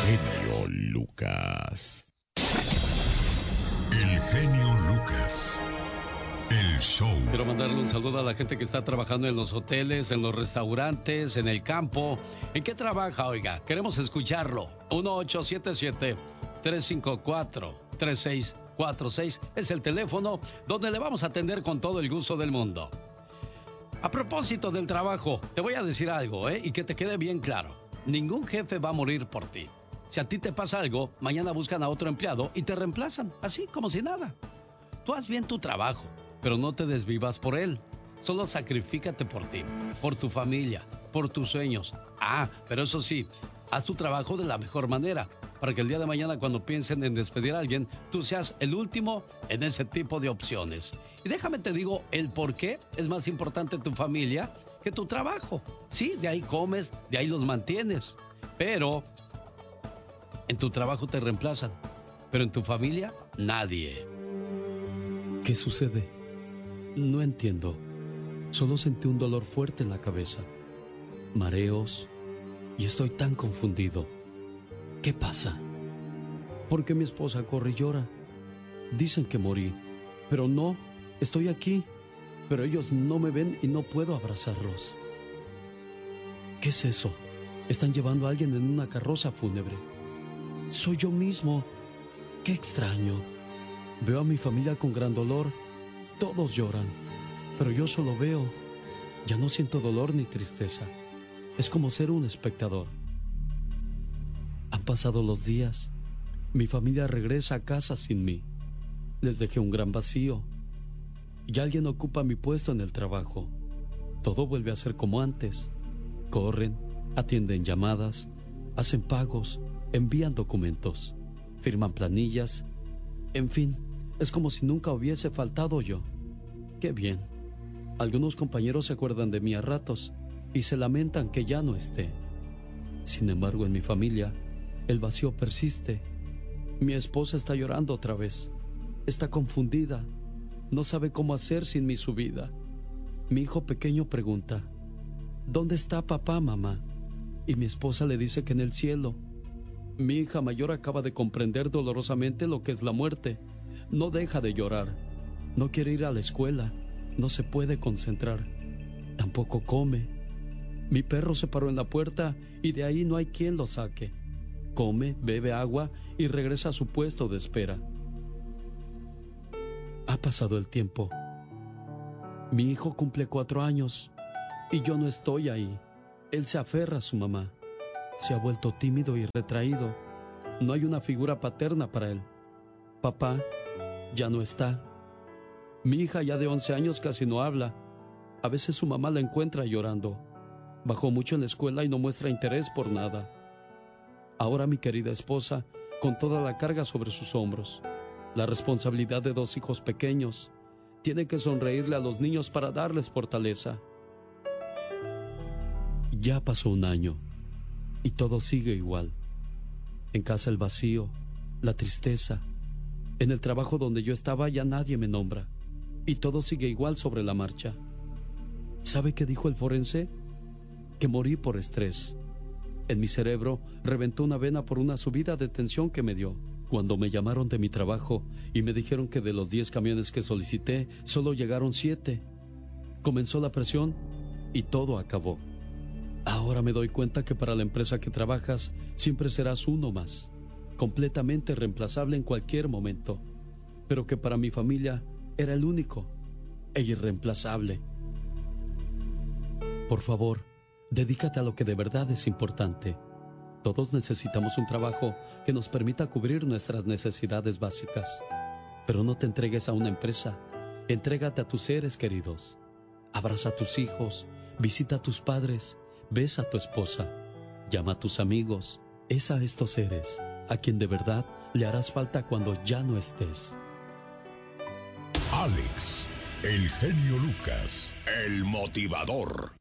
genio Lucas. El genio Lucas. El show. Quiero mandarle un saludo a la gente que está trabajando en los hoteles, en los restaurantes, en el campo. ¿En qué trabaja, oiga? Queremos escucharlo. 1877-354-3646 es el teléfono donde le vamos a atender con todo el gusto del mundo. A propósito del trabajo, te voy a decir algo, y que te quede bien claro. Ningún jefe va a morir por ti. Si a ti te pasa algo, mañana buscan a otro empleado y te reemplazan, así como si nada. Tú haz bien tu trabajo, pero no te desvivas por él. Solo sacrifícate por ti, por tu familia, por tus sueños. Pero eso sí, haz tu trabajo de la mejor manera, para que el día de mañana, cuando piensen en despedir a alguien, tú seas el último en ese tipo de opciones. Y déjame te digo el por qué es más importante tu familia que tu trabajo. Sí, de ahí comes, de ahí los mantienes, pero en tu trabajo te reemplazan, pero en tu familia, nadie. ¿Qué sucede? No entiendo. Solo sentí un dolor fuerte en la cabeza, mareos, y estoy tan confundido. ¿Qué pasa? ¿Por qué mi esposa corre y llora? Dicen que morí, pero no, estoy aquí, pero ellos no me ven y no puedo abrazarlos. ¿Qué es eso? Están llevando a alguien en una carroza fúnebre. Soy yo mismo. ¡Qué extraño! Veo a mi familia con gran dolor. Todos lloran, pero yo solo veo. Ya no siento dolor ni tristeza. Es como ser un espectador. Han pasado los días. Mi familia regresa a casa sin mí. Les dejé un gran vacío. Ya alguien ocupa mi puesto en el trabajo. Todo vuelve a ser como antes. Corren, atienden llamadas, hacen pagos, envían documentos, firman planillas. En fin, es como si nunca hubiese faltado yo. ¡Qué bien! Algunos compañeros se acuerdan de mí a ratos y se lamentan que ya no esté. Sin embargo, en mi familia, el vacío persiste. Mi esposa está llorando otra vez. Está confundida. No sabe cómo hacer sin mí su vida. Mi hijo pequeño pregunta: ¿dónde está papá, mamá? Y mi esposa le dice que en el cielo. Mi hija mayor acaba de comprender dolorosamente lo que es la muerte. No deja de llorar. No quiere ir a la escuela. No se puede concentrar. Tampoco come. Mi perro se paró en la puerta y de ahí no hay quien lo saque. Come, bebe agua y regresa a su puesto de espera. Ha pasado el tiempo. Mi hijo cumple 4 años y yo no estoy ahí. Él se aferra a su mamá. Se ha vuelto tímido y retraído. No hay una figura paterna para él. Papá ya no está. Mi hija ya de 11 años casi no habla. A veces su mamá la encuentra llorando. Bajó mucho en la escuela y no muestra interés por nada. Ahora mi querida esposa, con toda la carga sobre sus hombros, la responsabilidad de 2 hijos pequeños, tiene que sonreírle a los niños para darles fortaleza. Ya pasó un año y todo sigue igual. En casa el vacío, la tristeza. En el trabajo donde yo estaba ya nadie me nombra y todo sigue igual sobre la marcha. ¿Sabe qué dijo el forense? Que morí por estrés. En mi cerebro reventó una vena por una subida de tensión que me dio. Cuando me llamaron de mi trabajo y me dijeron que de los 10 camiones que solicité, solo llegaron 7. Comenzó la presión y todo acabó. Ahora me doy cuenta que para la empresa que trabajas siempre serás uno más, completamente reemplazable en cualquier momento, pero que para mi familia era el único e irreemplazable. Por favor, dedícate a lo que de verdad es importante. Todos necesitamos un trabajo que nos permita cubrir nuestras necesidades básicas. Pero no te entregues a una empresa. Entrégate a tus seres queridos. Abraza a tus hijos, visita a tus padres, besa a tu esposa, llama a tus amigos. Es a estos seres a quien de verdad le harás falta cuando ya no estés. Alex, el genio Lucas, el motivador.